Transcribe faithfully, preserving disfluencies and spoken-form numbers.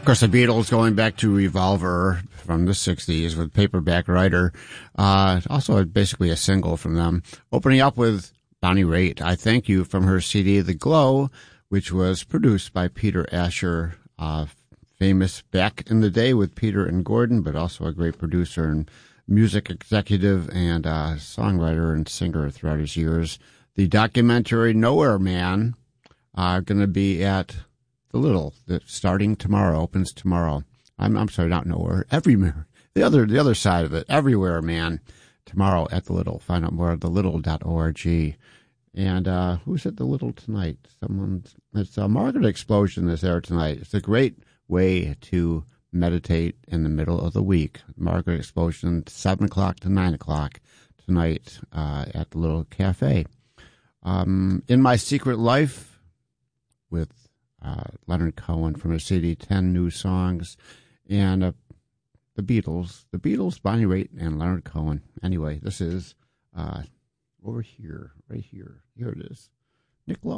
Of course, the Beatles going back to Revolver from the sixties with Paperback Writer. Uh, also basically a single from them. Opening up with Bonnie Raitt, I Thank You, from her C D The Glow, which was produced by Peter Asher, uh, famous back in the day with Peter and Gordon, but also a great producer and music executive and uh, songwriter and singer throughout his years. The documentary Nowhere Man are uh, going to be at The Little, that starting tomorrow, opens tomorrow. I'm I'm sorry, not Nowhere, Everywhere. The other the other side of it, Everywhere Man, tomorrow at The Little. Find out more at the little dot org. And uh, who's at The Little tonight? Someone. It's uh, Margaret Explosion is there tonight. It's a great way to meditate in the middle of the week. Margaret Explosion, seven o'clock to nine o'clock tonight uh, at The Little Cafe. Um, In My Secret Life with Uh, Leonard Cohen from his C D, ten New Songs, and uh, the Beatles, the Beatles, Bonnie Raitt, and Leonard Cohen. Anyway, this is uh, over here, right here. Here it is. Nick Lowe.